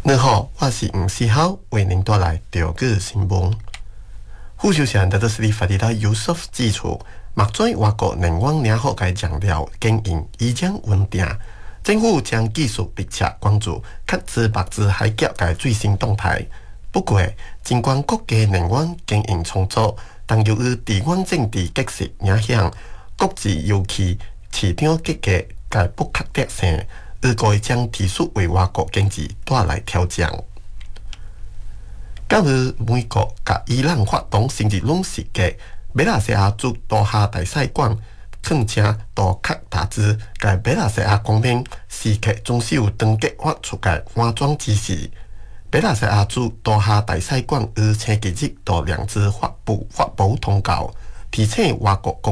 你好，我是吴思豪，为您带来中国新闻。副首相德斯里法蒂达尤瑟夫指出，目前外国能源良好嘅酱料供应已经稳定，政府将继续密切关注克孜白兹海峡嘅最新动态。不过，尽管国家能源供应充足，但由于地缘政治局势影响，国际油气市场价格嘅不确定性，预计将持续为外国经济带来挑战。今日美国甲伊朗发动星期两袭击，马来西亚驻多哈大使馆恳请多克达兹甲马来西亚公民时刻遵守当局发出嘅安装指示。马来西亚驻多哈大使馆于星期日到2日发布通告，提醒外国公